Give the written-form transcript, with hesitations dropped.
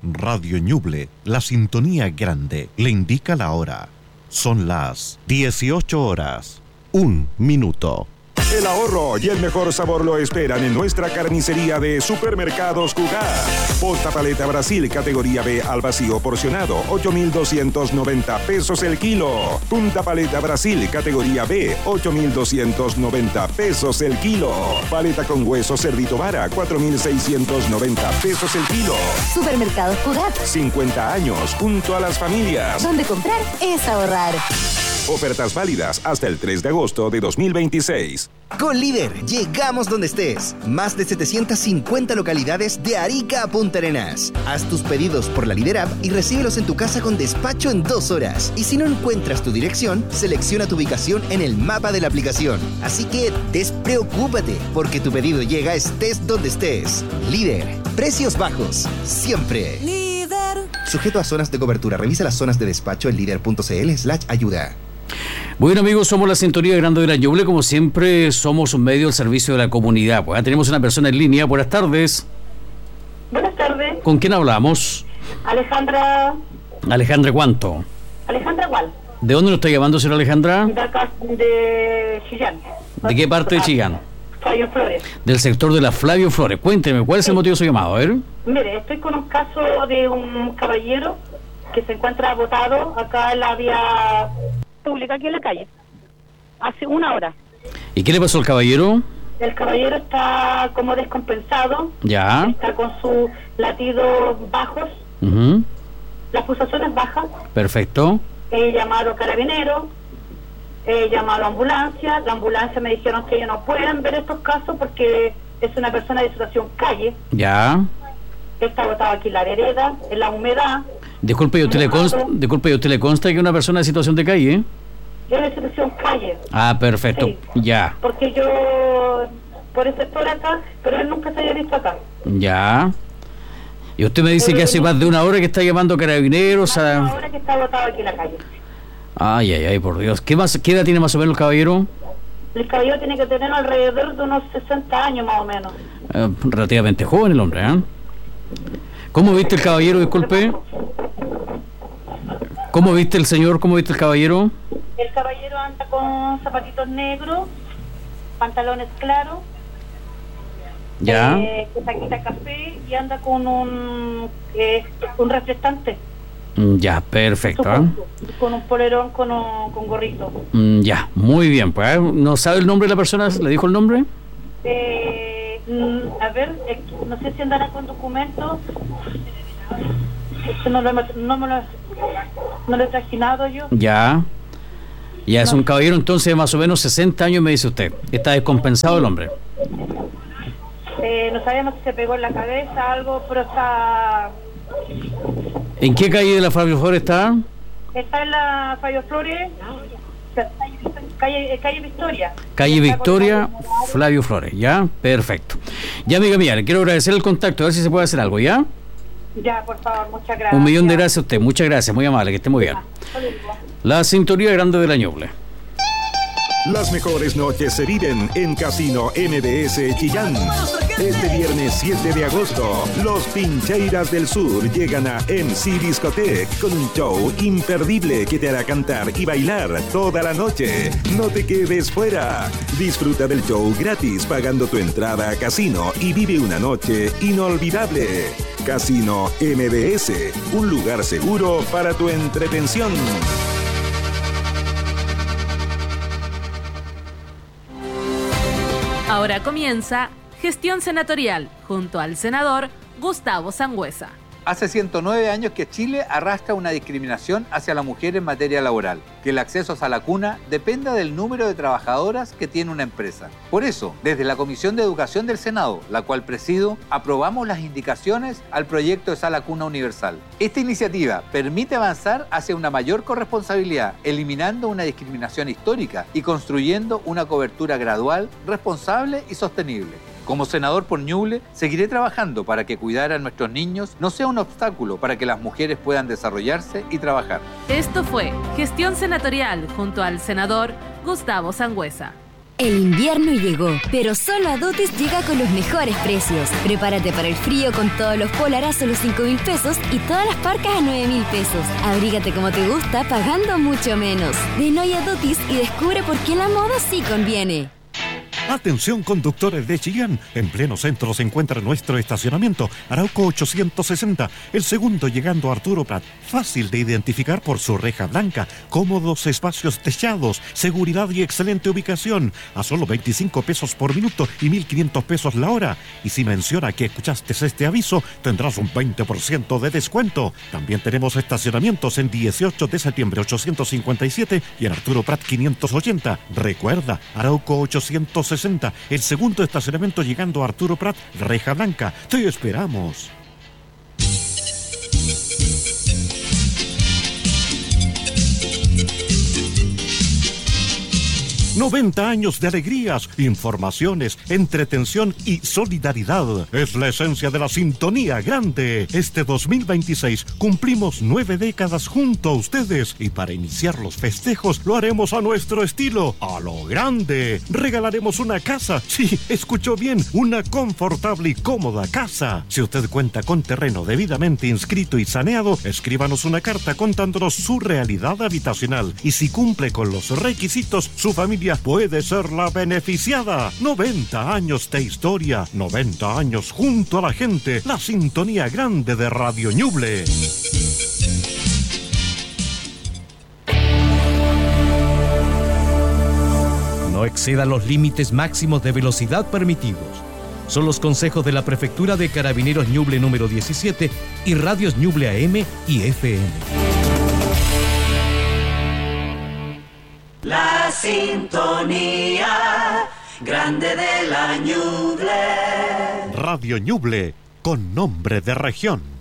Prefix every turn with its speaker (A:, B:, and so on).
A: Radio Ñuble, la sintonía grande, le indica la hora. Son las 18 horas, 1 minuto.
B: El ahorro y el mejor sabor lo esperan en nuestra carnicería de Supermercados Cugat. Posta paleta Brasil, categoría B al vacío porcionado, 8.290 pesos el kilo. Punta paleta Brasil, categoría B, 8.290 pesos el kilo. Paleta con hueso cerdito vara, 4.690 pesos el kilo.
C: Supermercados Cugat.
B: 50 años junto a las familias.
C: Donde comprar es ahorrar.
B: Ofertas válidas hasta el 3 de agosto de 2026.
D: Con Líder, llegamos donde estés. Más de 750 localidades de Arica a Punta Arenas. Haz tus pedidos por la Líder App y recíbelos en tu casa con despacho en 2 horas. Y si no encuentras tu dirección, selecciona tu ubicación en el mapa de la aplicación. Así que despreocúpate, porque tu pedido llega estés donde estés. Líder, precios bajos, siempre.
C: Líder.
D: Sujeto a zonas de cobertura. Revisa las zonas de despacho en líder.cl/ayuda.
E: Bueno, amigos, somos la sintonía grande de la Ñuble. Como siempre, somos un medio al servicio de la comunidad. Pues tenemos una persona en línea. Buenas tardes.
F: Buenas tardes.
E: ¿Con quién hablamos?
F: Alejandra.
E: ¿Alejandra cuánto?
F: Alejandra Gual.
E: ¿De dónde nos está llamando, señora Alejandra?
F: De acá, de Chillán.
E: ¿De qué parte de Chillán?
F: Flavio Flores.
E: Del sector de la Flavio Flores. Cuénteme, ¿cuál es el motivo de su llamado? A ver.
F: Mire, estoy con un caso de un caballero que se encuentra botado acá en la vía pública, aquí en la calle, hace 1 hora.
E: ¿Y qué le pasó al caballero?
F: El caballero está como descompensado.
E: Ya.
F: Está con sus latidos bajos, las pulsaciones bajas.
E: Perfecto.
F: He llamado a carabineros, he llamado a ambulancia. La ambulancia me dijeron que ellos no pueden ver estos casos porque es una persona de situación calle.
E: Ya.
F: Está botado aquí en la vereda, en la humedad.
E: Disculpe, ¿y usted le consta que es una persona de situación de calle?
F: Yo de situación calle.
E: Ah, perfecto.
F: Sí.
E: Ya.
F: Porque yo, por el sector acá, pero él nunca se había visto acá.
E: Ya. Y usted me dice que hace más de 1 hora que está llamando a carabineros.
F: Más de 1 hora que está botado aquí en la calle.
E: Ay, por Dios. ¿Qué edad tiene más o menos el caballero?
F: El caballero tiene que tener alrededor de unos 60 años más o menos.
E: Relativamente joven el hombre, ¿eh? ¿Cómo viste el caballero, disculpe? ¿Cómo viste el señor? ¿Cómo viste el caballero?
F: El caballero anda con zapatitos negros, pantalones claros,
E: ya,
F: saquita café y anda con un reflectante.
E: Ya, perfecto.
F: Con un polerón, con gorrito.
E: Ya, muy bien. Pues, ¿no sabe el nombre de la persona? ¿Le dijo el nombre?
F: A ver, no sé si andará con documentos. No lo he trajinado yo.
E: Ya. Ya, es un caballero entonces de más o menos 60 años, me dice usted. Está descompensado el hombre.
F: No sabemos si se pegó en la cabeza algo, pero está...
E: ¿En qué calle de la Flavio Flores está?
F: Está en la Flavio Flores, calle Victoria.
E: Calle Victoria, Flavio Flores, ¿ya? Perfecto. Ya, amiga mía, le quiero agradecer el contacto, a ver si se puede hacer algo, ¿ya?
F: Ya, por favor, muchas gracias.
E: 1.000.000 de gracias a usted, muchas gracias, muy amable, que esté muy bien. La sintonía grande de la Ñuble.
B: Las mejores noches se viven en Casino MBS Chillán. Este viernes 7 de agosto, los Pincheiras del Sur llegan a MC Discotech con un show imperdible que te hará cantar y bailar toda la noche. No te quedes fuera. Disfruta del show gratis pagando tu entrada a Casino y vive una noche inolvidable. Casino MBS, un lugar seguro para tu entretención.
G: Ahora comienza Gestión Senatorial, junto al senador Gustavo Sangüesa.
H: Hace 109 años que Chile arrastra una discriminación hacia la mujer en materia laboral, que el acceso a la cuna dependa del número de trabajadoras que tiene una empresa. Por eso, desde la Comisión de Educación del Senado, la cual presido, aprobamos las indicaciones al proyecto de Sala Cuna Universal. Esta iniciativa permite avanzar hacia una mayor corresponsabilidad, eliminando una discriminación histórica y construyendo una cobertura gradual, responsable y sostenible. Como senador por Ñuble, seguiré trabajando para que cuidar a nuestros niños no sea un obstáculo para que las mujeres puedan desarrollarse y trabajar.
G: Esto fue Gestión Senatorial junto al senador Gustavo Sangüesa.
I: El invierno llegó, pero solo Adotis llega con los mejores precios. Prepárate para el frío con todos los polar a solo 5.000 pesos y todas las parcas a 9.000 pesos. Abrígate como te gusta pagando mucho menos. Ven hoy a Adotis y descubre por qué la moda sí conviene.
A: Atención conductores de Chillán, en pleno centro se encuentra nuestro estacionamiento, Arauco 860, el segundo llegando a Arturo Prat, fácil de identificar por su reja blanca, cómodos espacios techados, seguridad y excelente ubicación, a solo 25 pesos por minuto y 1.500 pesos la hora. Y si menciona que escuchaste este aviso, tendrás un 20% de descuento. También tenemos estacionamientos en 18 de septiembre 857 y en Arturo Prat 580. Recuerda, Arauco 860. El segundo estacionamiento llegando a Arturo Prat, reja blanca. Te esperamos. ¡90 años de alegrías, informaciones, entretención y solidaridad! Es la esencia de la sintonía grande. Este 2026 cumplimos 9 décadas junto a ustedes y para iniciar los festejos lo haremos a nuestro estilo, a lo grande. Regalaremos una casa, sí, escuchó bien, una confortable y cómoda casa. Si usted cuenta con terreno debidamente inscrito y saneado, escríbanos una carta contándonos su realidad habitacional y si cumple con los requisitos, su familia puede ser la beneficiada. 90 años de historia, 90 años junto a la gente, la sintonía grande de Radio Ñuble.
J: No exceda los límites máximos de velocidad permitidos. Son los consejos de la Prefectura de Carabineros Ñuble número 17 y radios Ñuble AM y FM.
K: La sintonía grande de la Ñuble.
A: Radio Ñuble, con nombre de región.